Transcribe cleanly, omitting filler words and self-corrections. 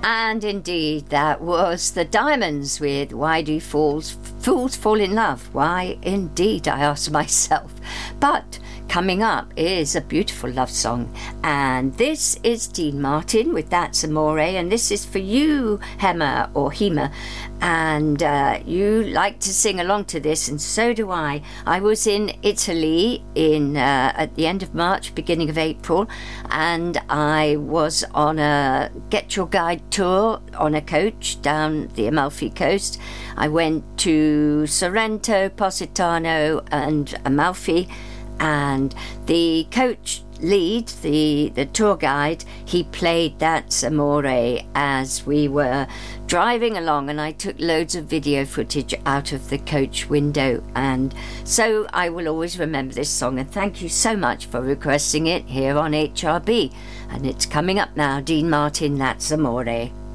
And indeed, that was the Diamonds with Why Do Fools Fall in Love? Why, indeed, I asked myself. But coming up is a beautiful love song. And this is Dean Martin with That's Amore. And this is for you, Hema or Hema. And you like to sing along to this, and so do I. I was in Italy at the end of March, beginning of April, and I was on a Get Your Guide tour on a coach down the Amalfi Coast. I went to Sorrento, Positano and Amalfi, and the coach lead, the tour guide, he played That's Amore as we were driving along, and I took loads of video footage out of the coach window, and so I will always remember this song. And thank you so much for requesting it here on HRB. And it's coming up now, Dean Martin, That's Amore.